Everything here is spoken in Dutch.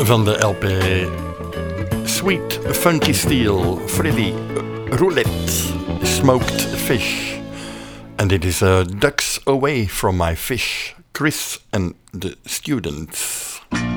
van de LP Sweet Funky Steel, Freddy Roulette, Smoked Fish. En dit is Ducks Away From My Fish, Chris and the Students.